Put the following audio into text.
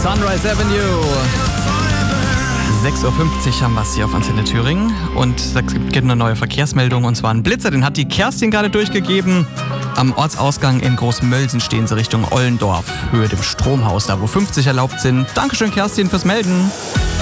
Sunrise Avenue. 6.50 Uhr haben wir es hier auf Antenne Thüringen. Und da gibt eine neue Verkehrsmeldung, und zwar ein Blitzer, den hat die Kerstin gerade durchgegeben. Am Ortsausgang in Großmölsen stehen sie Richtung Ollendorf, Höhe dem Stromhaus, da wo 50 erlaubt sind. Dankeschön, Kerstin, fürs Melden.